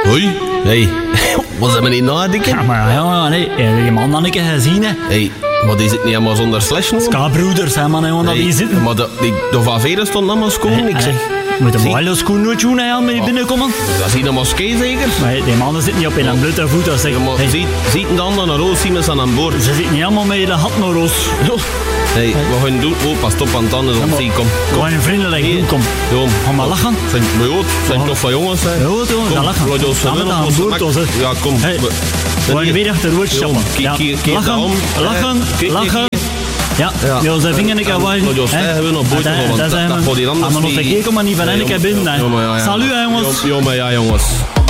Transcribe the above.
Hoi. Hey. Wat zijn we niet nadenken? Ja, maar ja, nee. Je man dan een keer gezien, hè. Hey, maar die zit niet helemaal zonder slash nog? Ska-broeders, hè, man, jongen, dat die zitten. Maar de van Veren stond allemaal schoon, ik zeg. Moet je wel je schoen nooit doen, hè, met je binnenkomen? Dat is hier een moskee zeker? Maar die mannen zitten niet op in een blote voet, dat zeg. Maar ziet de anderen naar roos, zien we ze aan boord. Ze zitten niet helemaal met de hat naar roos. Hey, wat gaan we doen? Oh, pas op aan het anders op zee, kom. Gewoon een vriendelijk doen, kom. Kom. Ga maar lachen. Zijn toch van jongens, hè? Ja, dat lachen. Laat het aan boord, hè. Ja, kom. We gaan weer achterwoord stappen. Lachen. Ja, we zijn vinger een keer wagen. Dat hebben we nog boord dat zijn we. Maar nog verkeerd, maar niet van een keer binnen. Salut, jongens. Ja, maar ja, jongens.